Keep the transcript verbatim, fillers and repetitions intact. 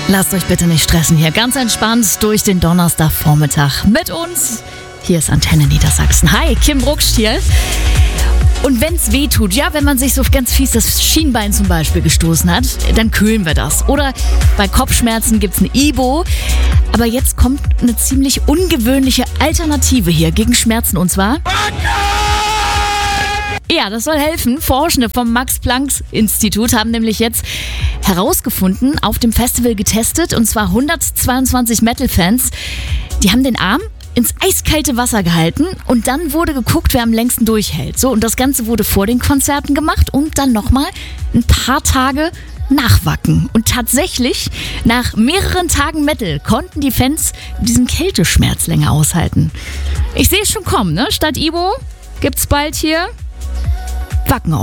Lasst euch bitte nicht stressen hier. Ganz entspannt durch den Donnerstagvormittag mit uns. Hier ist Antenne Niedersachsen. Hi, Kim Bruckst hier. Und wenn's weh tut, ja, wenn man sich so ganz fies das Schienbein zum Beispiel gestoßen hat, dann kühlen wir das. Oder bei Kopfschmerzen gibt's ein Ibo. Aber jetzt kommt eine ziemlich ungewöhnliche Alternative hier gegen Schmerzen und zwar... Ja, das soll helfen. Forschende vom Max-Planck-Institut haben nämlich jetzt herausgefunden, auf dem Festival getestet, und zwar hundertzweiundzwanzig Metal-Fans. Die haben den Arm ins eiskalte Wasser gehalten und dann wurde geguckt, wer am längsten durchhält. So, und das Ganze wurde vor den Konzerten gemacht und dann nochmal ein paar Tage nachwacken. Und tatsächlich, nach mehreren Tagen Metal konnten die Fans diesen Kälteschmerz länger aushalten. Ich sehe es schon kommen, ne? Statt Ibo gibt's bald hier Wacken